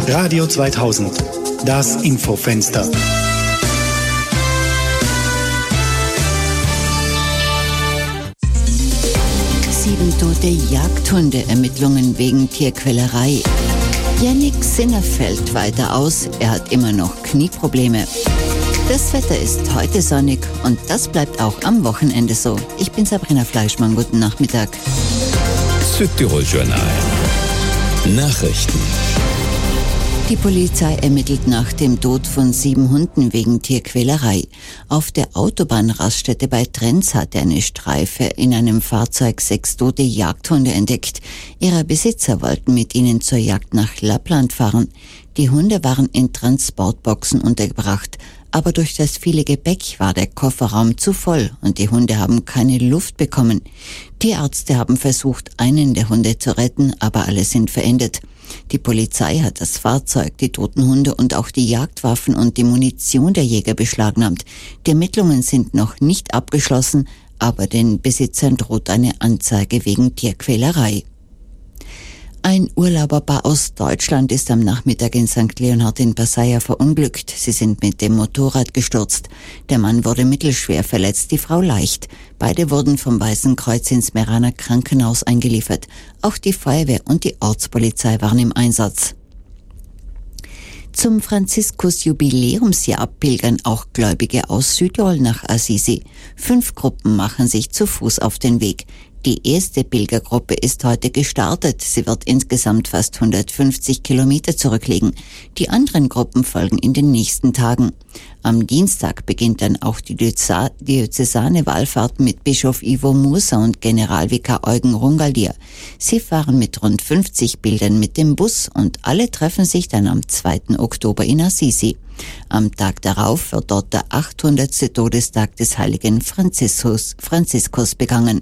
Radio 2000, das Infofenster. Tote Jagdhunde-Ermittlungen wegen Tierquälerei. Jannik Sinner fällt weiter aus, er hat immer noch Knieprobleme. Das Wetter ist heute sonnig und das bleibt auch am Wochenende so. Ich bin Sabrina Fleischmann, guten Nachmittag. Südtirol Journal. Nachrichten. Die Polizei ermittelt nach dem Tod von 7 Hunden wegen Tierquälerei. Auf der Autobahnraststätte bei Trenz hatte eine Streife in einem Fahrzeug 6 tote Jagdhunde entdeckt. Ihre Besitzer wollten mit ihnen zur Jagd nach Lappland fahren. Die Hunde waren in Transportboxen untergebracht, aber durch das viele Gepäck war der Kofferraum zu voll und die Hunde haben keine Luft bekommen. Tierärzte haben versucht, einen der Hunde zu retten, aber alle sind verendet. Die Polizei hat das Fahrzeug, die toten Hunde und auch die Jagdwaffen und die Munition der Jäger beschlagnahmt. Die Ermittlungen sind noch nicht abgeschlossen, aber den Besitzern droht eine Anzeige wegen Tierquälerei. Ein Urlauberpaar aus Deutschland ist am Nachmittag in St. Leonhard in Passaia verunglückt. Sie sind mit dem Motorrad gestürzt. Der Mann wurde mittelschwer verletzt, die Frau leicht. Beide wurden vom Weißen Kreuz ins Meraner Krankenhaus eingeliefert. Auch die Feuerwehr und die Ortspolizei waren im Einsatz. Zum Franziskus-Jubiläumsjahr pilgern auch Gläubige aus Südtirol nach Assisi. 5 Gruppen machen sich zu Fuß auf den Weg. Die erste Pilgergruppe ist heute gestartet. Sie wird insgesamt fast 150 Kilometer zurücklegen. Die anderen Gruppen folgen in den nächsten Tagen. Am Dienstag beginnt dann auch die diözesane Wallfahrt mit Bischof Ivo Musa und Generalvikar Eugen Rungaldier. Sie fahren mit rund 50 Bildern mit dem Bus und alle treffen sich dann am 2. Oktober in Assisi. Am Tag darauf wird dort der 800. Todestag des heiligen Franziskus begangen.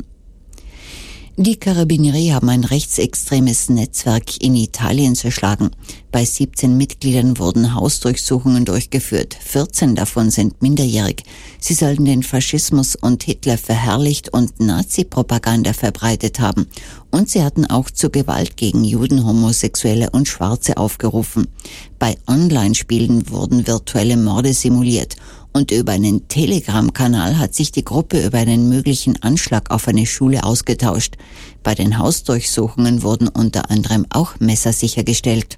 Die Carabinieri haben ein rechtsextremes Netzwerk in Italien zerschlagen. Bei 17 Mitgliedern wurden Hausdurchsuchungen durchgeführt. 14 davon sind minderjährig. Sie sollten den Faschismus und Hitler verherrlicht und Nazi-Propaganda verbreitet haben. Und sie hatten auch zu Gewalt gegen Juden, Homosexuelle und Schwarze aufgerufen. Bei Online-Spielen wurden virtuelle Morde simuliert. Und über einen Telegram-Kanal hat sich die Gruppe über einen möglichen Anschlag auf eine Schule ausgetauscht. Bei den Hausdurchsuchungen wurden unter anderem auch Messer sichergestellt.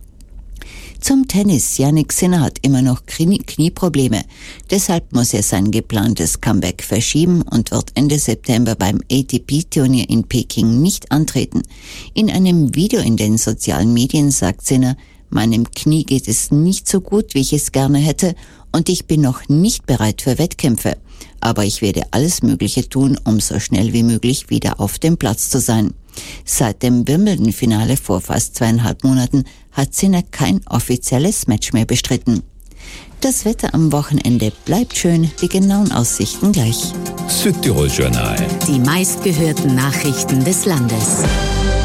Zum Tennis. Jannik Sinner hat immer noch Knieprobleme. Deshalb muss er sein geplantes Comeback verschieben und wird Ende September beim ATP-Turnier in Peking nicht antreten. In einem Video in den sozialen Medien sagt Sinner: Meinem Knie geht es nicht so gut, wie ich es gerne hätte, und ich bin noch nicht bereit für Wettkämpfe. Aber ich werde alles Mögliche tun, um so schnell wie möglich wieder auf dem Platz zu sein. Seit dem Wimbledon-Finale vor fast 2,5 Monaten hat Sinner kein offizielles Match mehr bestritten. Das Wetter am Wochenende bleibt schön, die genauen Aussichten gleich. Südtirol Journal. Die meistgehörten Nachrichten des Landes.